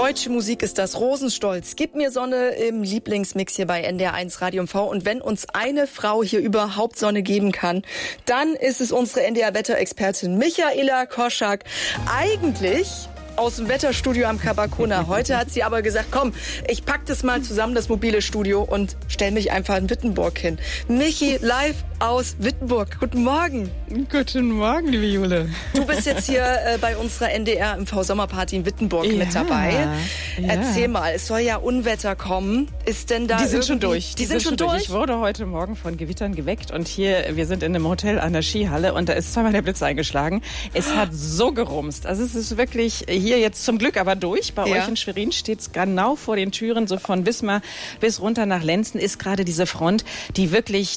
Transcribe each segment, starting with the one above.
Deutsche Musik ist das. Rosenstolz. Gib mir Sonne im Lieblingsmix hier bei NDR1 Radio MV. Und wenn uns eine Frau hier überhaupt Sonne geben kann, dann ist es unsere NDR-Wetterexpertin Michaela Koschak. Eigentlich aus dem Wetterstudio am Kabakona. Heute hat sie aber gesagt, komm, ich pack das mal zusammen, das mobile Studio, und stell mich einfach in Wittenburg hin. Michi, live aus Wittenburg. Guten Morgen. Guten Morgen, liebe Jule. Du bist jetzt hier bei unserer NDR MV Sommerparty in Wittenburg mit dabei. Ja. Erzähl mal, es soll ja Unwetter kommen. Ist denn da Die sind schon durch. Die sind schon durch? Ich wurde heute Morgen von Gewittern geweckt und hier, wir sind in einem Hotel an der Skihalle und da ist zweimal der Blitz eingeschlagen. Es hat so gerumst. Also es ist wirklich hier jetzt zum Glück aber durch. Bei euch in Schwerin steht es genau vor den Türen, so von Wismar bis runter nach Lenzen ist gerade diese Front, die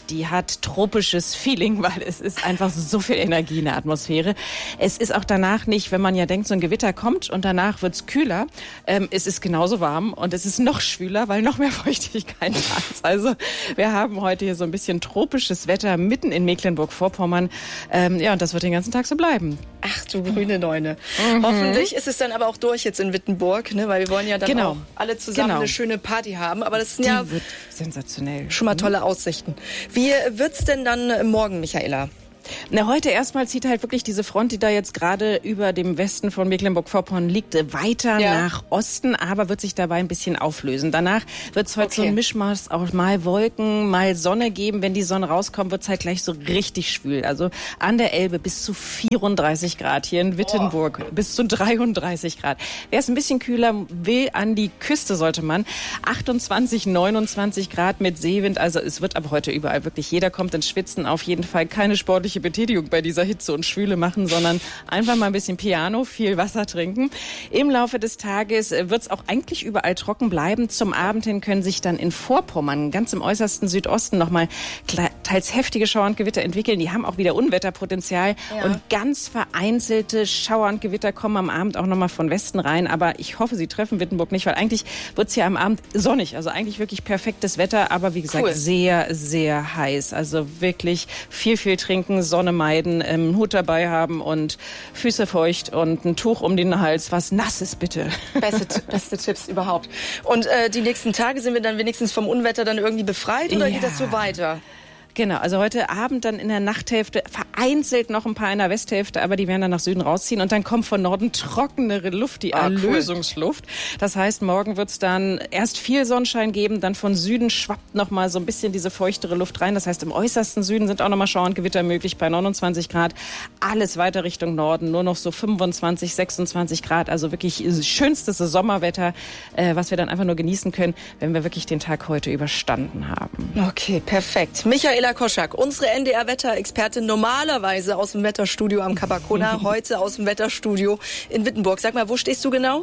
hat tropisches Feeling, weil es ist einfach so viel Energie in der Atmosphäre. Es ist auch danach nicht, wenn man ja denkt, so ein Gewitter kommt und danach wird's kühler. Es ist genauso warm und es ist noch schwüler, weil noch mehr Feuchtigkeit da ist. Also wir haben heute hier so ein bisschen tropisches Wetter mitten in Mecklenburg-Vorpommern. Und das wird den ganzen Tag so bleiben. Ach du grüne Neune. Hoffentlich ist es dann aber auch durch jetzt in Wittenburg, ne? Weil wir wollen ja dann auch alle zusammen eine schöne Party haben. Aber das sind wird sensationell. Schon mal tolle Aussichten. Wie wird's denn dann morgen, Michaela? Na, heute erstmal zieht halt wirklich diese Front, die da jetzt gerade über dem Westen von Mecklenburg-Vorpommern liegt, weiter nach Osten, aber wird sich dabei ein bisschen auflösen. Danach wird es heute so ein Mischmasch, auch mal Wolken, mal Sonne geben. Wenn die Sonne rauskommt, wird es halt gleich so richtig schwül. Also an der Elbe bis zu 34 Grad, hier in Wittenburg bis zu 33 Grad. Wer es ein bisschen kühler will, an die Küste sollte man. 28, 29 Grad mit Seewind. Also es wird ab heute überall wirklich, jeder kommt ins Schwitzen. Auf jeden Fall keine sportliche Betätigung bei dieser Hitze und Schwüle machen, sondern einfach mal ein bisschen Piano, viel Wasser trinken. Im Laufe des Tages wird es auch eigentlich überall trocken bleiben. Zum Abend hin können sich dann in Vorpommern, ganz im äußersten Südosten, nochmal teils heftige Schauer und Gewitter entwickeln. Die haben auch wieder Unwetterpotenzial und ganz vereinzelte Schauer und Gewitter kommen am Abend auch nochmal von Westen rein. Aber ich hoffe, sie treffen Wittenburg nicht, weil eigentlich wird es hier am Abend sonnig. Also eigentlich wirklich perfektes Wetter, aber wie gesagt, sehr, sehr heiß. Also wirklich viel trinken, Sonne meiden, einen Hut dabei haben und Füße feucht und ein Tuch um den Hals, was Nasses bitte. Beste Tipps überhaupt. Und die nächsten Tage sind wir dann wenigstens vom Unwetter dann irgendwie befreit oder geht das so weiter? Genau, also heute Abend dann in der Nachthälfte vereinzelt noch ein paar in der Westhälfte, aber die werden dann nach Süden rausziehen und dann kommt von Norden trockenere Luft, die Erlösungsluft. Das heißt, morgen wird es dann erst viel Sonnenschein geben, dann von Süden schwappt noch mal so ein bisschen diese feuchtere Luft rein. Das heißt, im äußersten Süden sind auch noch mal Schauer und Gewitter möglich bei 29 Grad. Alles weiter Richtung Norden, nur noch so 25, 26 Grad. Also wirklich schönstes Sommerwetter, was wir dann einfach nur genießen können, wenn wir wirklich den Tag heute überstanden haben. Okay, perfekt. Michaela Koschak, unsere NDR-Wetterexpertin, normalerweise aus dem Wetterstudio am Kabakona, heute aus dem Wetterstudio in Wittenburg. Sag mal, wo stehst du genau?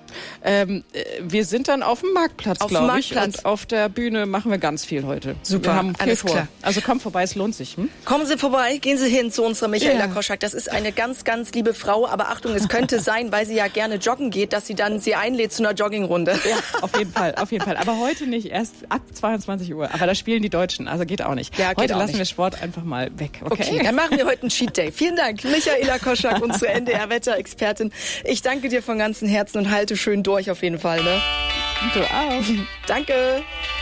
Wir sind dann auf dem Marktplatz, glaube ich. Und auf der Bühne machen wir ganz viel heute. Super, wir haben viel alles vor. Klar. Also kommt vorbei, es lohnt sich. Kommen Sie vorbei, gehen Sie hin zu unserer Michaela Koschak. Das ist eine ganz, ganz liebe Frau. Aber Achtung, es könnte sein, weil sie ja gerne joggen geht, dass sie dann sie einlädt zu einer Joggingrunde. Ja, auf jeden Fall. Aber heute nicht, erst ab 22 Uhr. Aber da spielen die Deutschen, also geht auch nicht. Ja, heute lassen wir Sport einfach mal weg. Okay, dann machen wir heute einen Cheat Day. Vielen Dank, Michaela Koschak, unsere NDR-Wetterexpertin. Ich danke dir von ganzem Herzen und halte schön durch auf jeden Fall. Ne? Du auch. Danke.